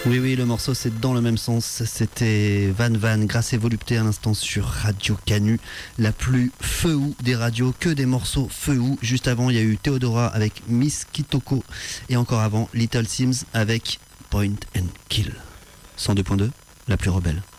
Oui, oui, le morceau c'est dans le même sens. C'était Van Van, Grâce et Volupté à l'instant sur Radio Canu, la plus feu-ou des radios, que des morceaux feu-ou. Juste avant, il y a eu Theodora avec Miss Kitoko et encore avant, Little Sims avec Point and Kill. 102.2, la plus rebelle.